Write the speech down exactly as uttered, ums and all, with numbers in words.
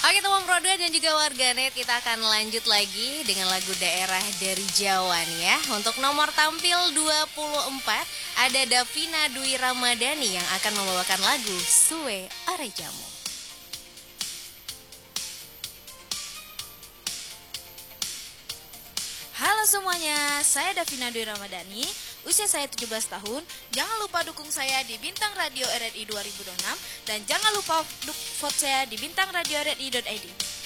Oke teman Pro dua dan juga warganet, kita akan lanjut lagi dengan lagu daerah dari Jawa nih ya. Untuk nomor tampil dua puluh empat ada Davina Dwi Ramadhani yang akan membawakan lagu Suwe Arejamu. Halo semuanya, saya Davina Dwi Ramadhani, usia saya tujuh belas tahun. Jangan lupa dukung saya di Bintang Radio R R I dua ribu enam dan jangan lupa vote saya di bintang radio r r i dot i d.